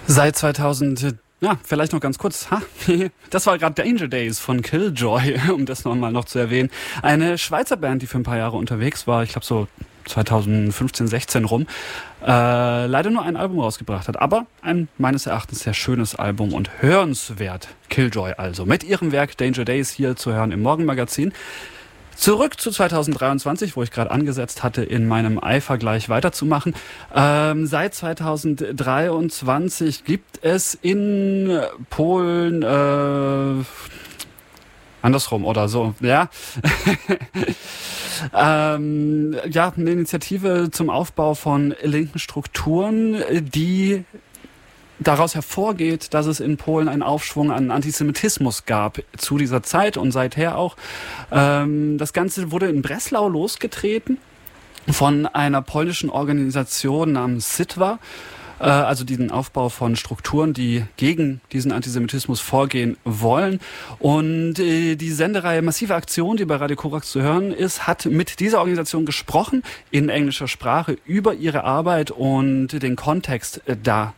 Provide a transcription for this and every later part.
Seit 2000, ja, vielleicht noch ganz kurz, das war gerade Danger Days von Killjoy, um das noch zu erwähnen. Eine Schweizer Band, die für ein paar Jahre unterwegs war, ich glaube so 2015, 16 rum, leider nur ein Album rausgebracht hat, aber ein meines Erachtens sehr schönes Album und hörenswert. Killjoy also, mit ihrem Werk Danger Days hier zu hören im Morgenmagazin. Zurück zu 2023, wo ich gerade angesetzt hatte, in meinem Eifer gleich weiterzumachen. Seit 2023 gibt es in Polen andersrum oder so, ja. Eine Initiative zum Aufbau von linken Strukturen, die daraus hervorgeht, dass es in Polen einen Aufschwung an Antisemitismus gab zu dieser Zeit und seither auch. Das Ganze wurde in Breslau losgetreten von einer polnischen Organisation namens Sitwa, also diesen Aufbau von Strukturen, die gegen diesen Antisemitismus vorgehen wollen. Und die Sendereihe Massive Aktion, die bei Radio Korax zu hören ist, hat mit dieser Organisation gesprochen in englischer Sprache über ihre Arbeit und den Kontext dazu.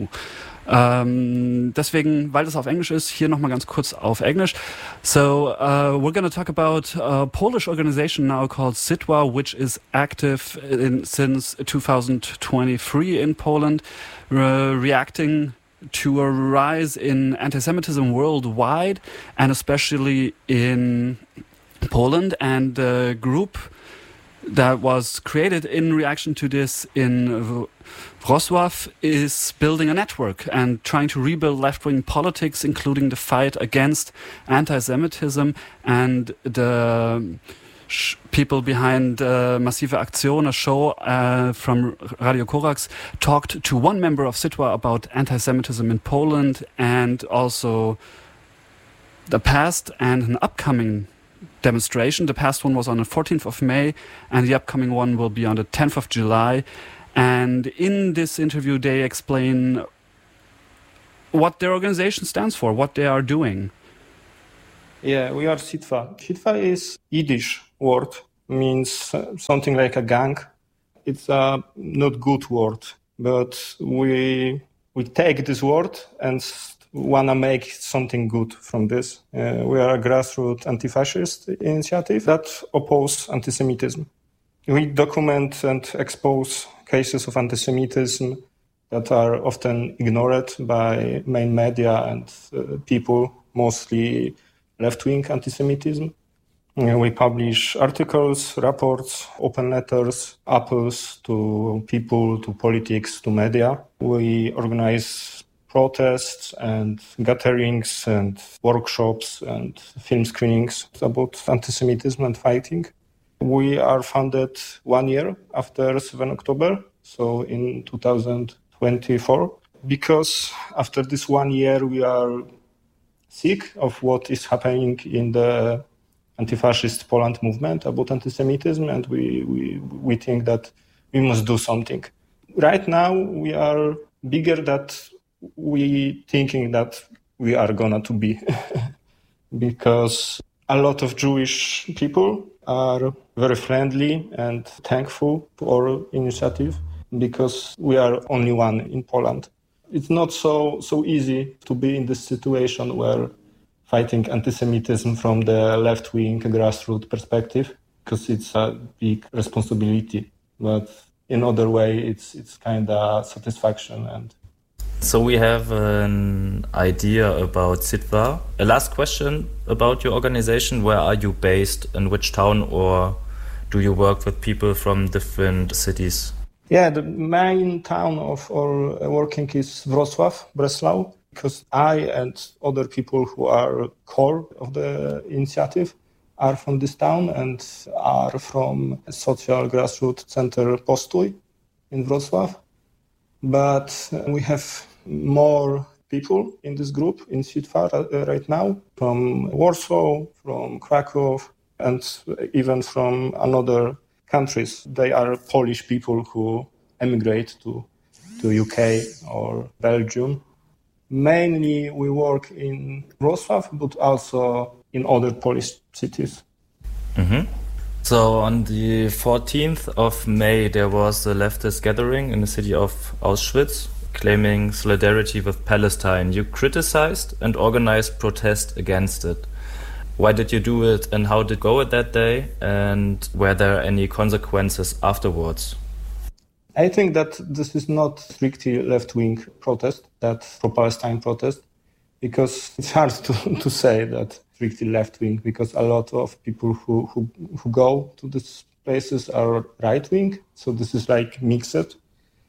Deswegen, weil das auf Englisch ist, hier nochmal ganz kurz auf Englisch. So, we're going to talk about a Polish organization now called Sitwa, which is active since 2023 in Poland, reacting to a rise in anti-Semitism worldwide and especially in Poland. And the group that was created in reaction to this in Wrocław is building a network and trying to rebuild left-wing politics, including the fight against anti-Semitism. And the people behind Massive Aktion, a show from Radio Korax, talked to one member of Sitwa about anti-Semitism in Poland and also the past and an upcoming demonstration. The past one was on the 14th of May and the upcoming one will be on the 10th of July. And in this interview, they explain what their organization stands for, what they are doing. Yeah, we are Sitwa. Sitwa is Yiddish word, means something like a gang. It's a not good word, but we take this word and want to make something good from this. We are a grassroots anti-fascist initiative that opposes anti-Semitism. We document and expose cases of anti-Semitism that are often ignored by main media and people, mostly left-wing anti-Semitism. We publish articles, reports, open letters, appeals to people, to politics, to media. We organize protests and gatherings and workshops and film screenings about anti-Semitism and fighting. We are founded 1 year after 7 October, so in 2024, because after this 1 year we are sick of what is happening in the anti-fascist Poland movement about anti-Semitism, and we think that we must do something. Right now we are bigger than we thinking that we are gonna to be, because a lot of Jewish people are very friendly and thankful to our initiative, because we are only one in Poland. It's not so easy to be in this situation where fighting anti-Semitism from the left-wing grassroots perspective, because it's a big responsibility. But in other way, it's kind of satisfaction. And so we have an idea about Sitwa. A last question about your organization. Where are you based? In which town? Or do you work with people from different cities? Yeah, the main town of our working is Wrocław, Breslau, because I and other people who are core of the initiative are from this town and are from social grassroots center Postój in Wrocław. But we have more people in this group in Sitwa right now, from Warsaw, from Krakow, and even from another countries. They are Polish people who emigrate to UK or Belgium. Mainly we work in Wrocław, but also in other Polish cities. Mm-hmm. So on the 14th of May, there was a leftist gathering in the city of Auschwitz. claiming solidarity with Palestine. You criticized and organized protest against it. Why did you do it, and how did it go that day, and were there any consequences afterwards? I think that this is not strictly left-wing protest, that pro-Palestine protest, because it's hard to say that strictly left-wing, because a lot of people who go to these places are right-wing, so this is like mixed.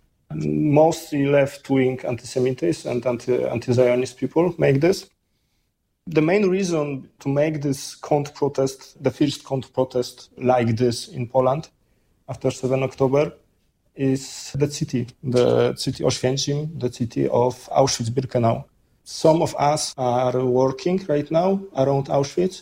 Mostly left-wing anti-Semites and anti-Zionist people make this. The main reason to make this counter-protest, the first counter-protest like this in Poland after 7 October, is the city Oświęcim, the city of Auschwitz-Birkenau. Some of us are working right now around Auschwitz.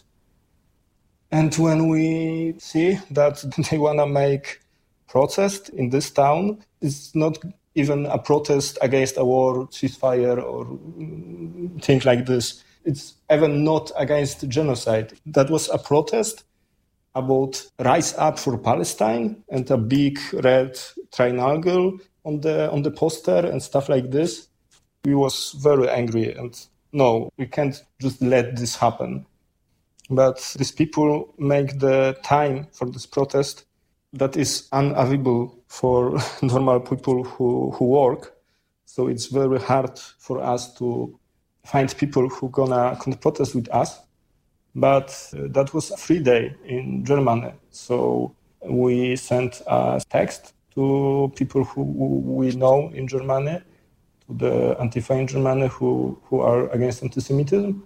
And when we see that they want to make protest in this town, it's not even a protest against a war, ceasefire, or things like this. It's even not against genocide. That was a protest about Rise Up for Palestine and a big red triangle on the poster and stuff like this. We was very angry and no, we can't just let this happen. But these people make the time for this protest that is unavailable for normal people who work. So it's very hard for us to find people who gonna protest with us. But that was a free day in Germany. So we sent a text to people who we know in Germany, to the Antifa in Germany who are against anti-Semitism,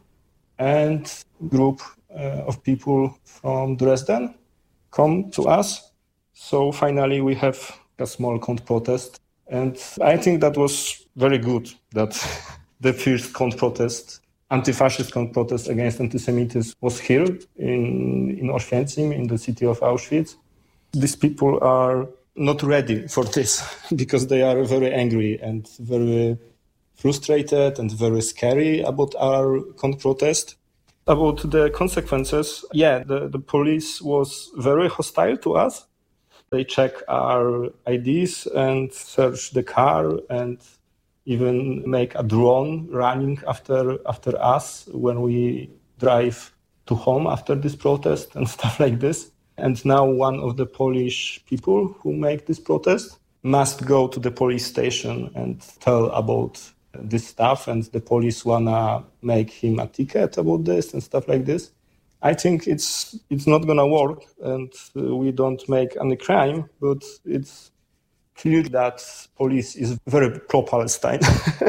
and group of people from Dresden come to us. So finally we have a small counter-protest. And I think that was very good that the first counter-protest, anti-fascist counter-protest against anti-Semitism was here in Oświęcim, in the city of Auschwitz. These people are not ready for this because they are very angry and very frustrated and very scary about our counter-protest. About the consequences, the police was very hostile to us. They check our IDs and search the car and even make a drone running after us when we drive to home after this protest and stuff like this. And now one of the Polish people who make this protest must go to the police station and tell about this stuff, and the police wanna make him a ticket about this and stuff like this. I think it's not gonna work, and we don't make any crime, but it's clear that police is very pro-Palestine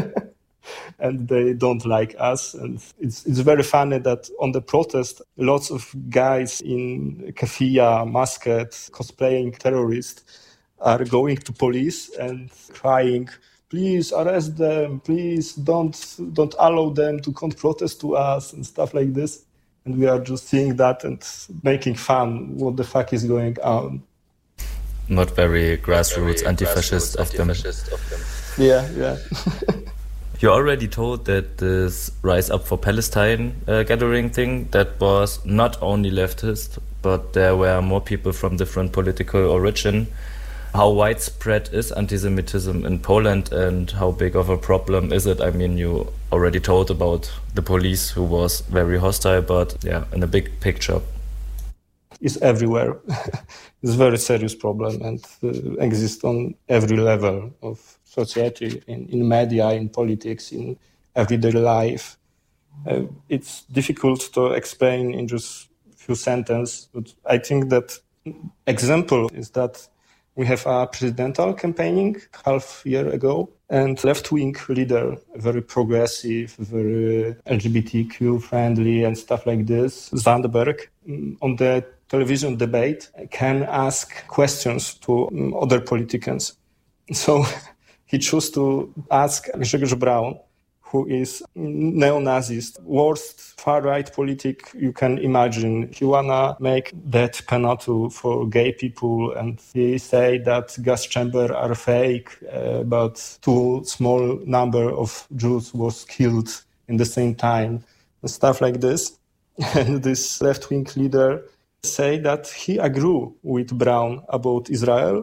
and they don't like us. And it's very funny that on the protest, lots of guys in keffiyeh, masked, cosplaying terrorists are going to police and crying, please arrest them, please don't allow them to come protest to us and stuff like this. And we are just seeing that and making fun. What the fuck is going on? Not very grassroots, anti-fascist of them. Yeah. You already told that this Rise Up for Palestine gathering thing, that was not only leftist, but there were more people from different political origin. How widespread is anti-Semitism in Poland, and how big of a problem is it? I mean, you already told about the police who was very hostile, but in the big picture. It's everywhere. It's a very serious problem and exists on every level of society, in media, in politics, in everyday life. It's difficult to explain in just a few sentences, but I think that example is that we have a presidential campaigning half year ago, and left-wing leader, very progressive, very LGBTQ friendly and stuff like this, Zandberg, on the television debate can ask questions to other politicians. So he chose to ask Grzegorz Braun, who is neo-Nazist, worst far-right politic you can imagine. He wanna make death penalty for gay people, and he say that gas chamber are fake, but too small number of Jews was killed in the same time, and stuff like this. And this left-wing leader say that he agree with Braun about Israel,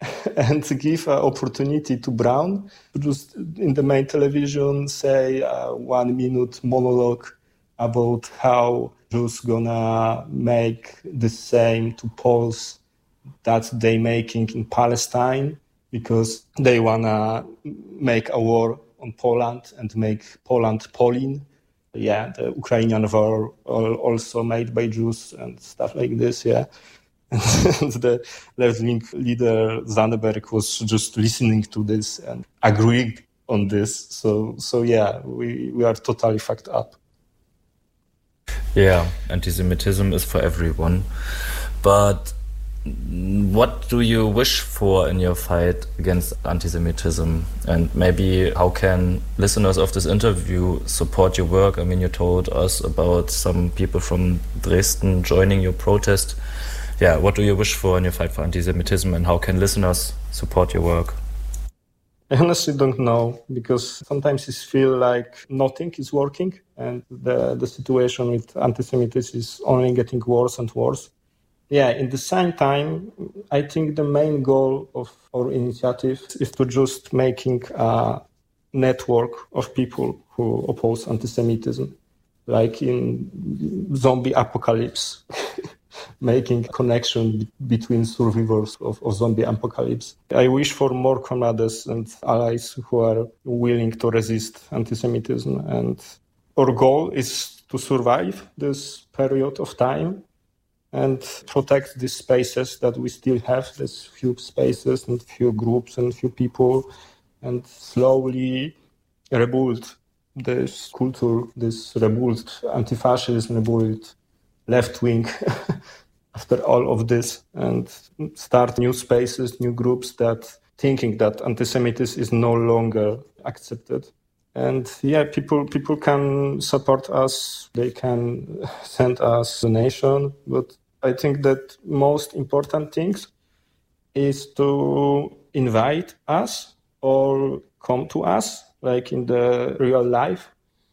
and give an opportunity to Braun to just in the main television say a 1 minute monologue about how Jews gonna make the same to Poles that they making in Palestine because they wanna make a war on Poland and make Poland Polin. Yeah, the Ukrainian war also made by Jews and stuff like this, yeah. And the left-wing leader Zannenberg was just listening to this and agreeing on this. So yeah, we are totally fucked up. Yeah, anti-Semitism is for everyone. But what do you wish for in your fight against anti-Semitism? And maybe how can listeners of this interview support your work? I mean, you told us about some people from Dresden joining your protest. Yeah, what do you wish for in your fight for anti-Semitism, and how can listeners support your work? I honestly don't know, because sometimes it feels like nothing is working and the situation with anti-Semitism is only getting worse and worse. Yeah, in the same time, I think the main goal of our initiative is to just making a network of people who oppose anti-Semitism, like in zombie apocalypse. Making connection between survivors of zombie apocalypse. I wish for more comrades and allies who are willing to resist anti-Semitism. And our goal is to survive this period of time and protect these spaces that we still have, these few spaces and few groups and few people, and slowly rebuild this culture, this rebuild anti-fascism, rebuild left-wing after all of this, and start new spaces, new groups that thinking that anti-Semitism is no longer accepted. And yeah, people can support us, they can send us donation, but I think that most important thing is to invite us or come to us, like in the real life.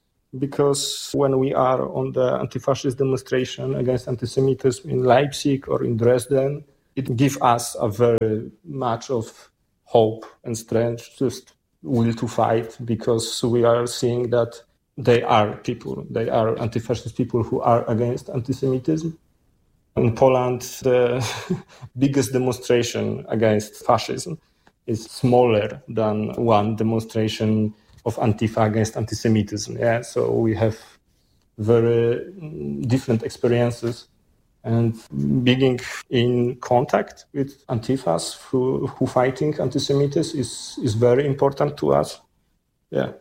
Because when we are on the anti-fascist demonstration against anti-Semitism in Leipzig or in Dresden, it gives us a very much of hope and strength, just will to fight, because we are seeing that they are anti-fascist people who are against anti-Semitism. In Poland, the biggest demonstration against fascism is smaller than one demonstration of Antifa against anti-Semitism. Yeah, so we have very different experiences, and being in contact with Antifas who fighting anti-Semitism is very important to us. Yeah.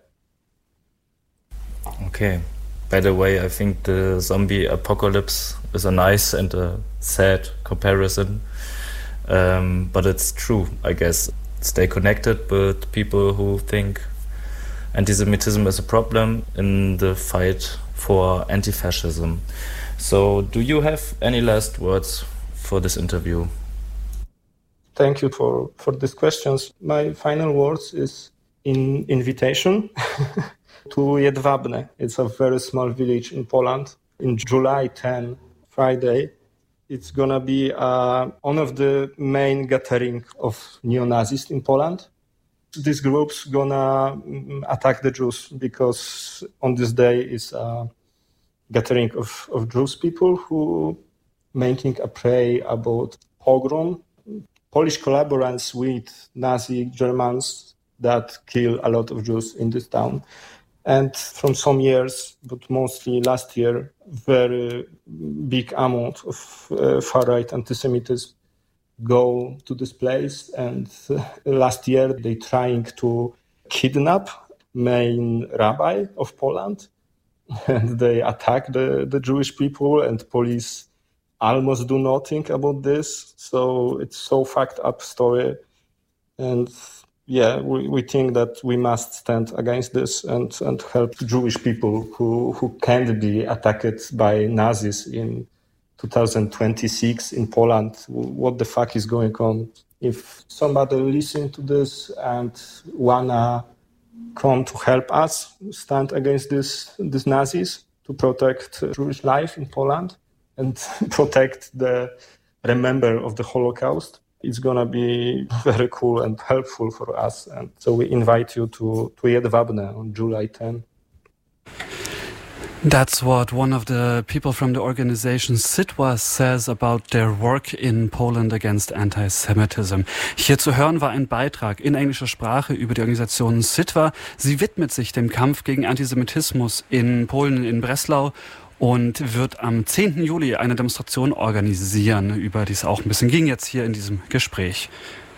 Okay. By the way, I think the zombie apocalypse is a nice and a sad comparison, but it's true, I guess. Stay connected with people who think anti-Semitism is a problem in the fight for anti-fascism. So do you have any last words for this interview? Thank you for these questions. My final words is in invitation to Jedwabne. It's a very small village in Poland. In July 10, Friday, it's going to be one of the main gathering of neo-Nazis in Poland. These groups gonna attack the Jews because on this day is a gathering of Jewish people who making a prey about pogrom, Polish collaborators with Nazi Germans that kill a lot of Jews in this town. And from some years, but mostly last year, very big amount of far-right anti-Semitism go to this place, and last year they trying to kidnap main rabbi of Poland, and they attack the Jewish people, and police almost do nothing about this. So it's so fucked up story, and yeah, we think that we must stand against this and help Jewish people who can't be attacked by Nazis in 2026 in Poland. What the fuck is going on? If somebody listen to this and wanna come to help us stand against these Nazis to protect Jewish life in Poland and protect the remember of the Holocaust, it's going to be very cool and helpful for us. And so we invite you to Jedwabne on July 10. That's what one of the people from the organization Sitwa says about their work in Poland against anti-Semitism. Hier zu hören war ein Beitrag in englischer Sprache über die Organisation Sitwa. Sie widmet sich dem Kampf gegen Antisemitismus in Polen, in Breslau, und wird am 10. Juli eine Demonstration organisieren, über die es auch ein bisschen ging jetzt hier in diesem Gespräch.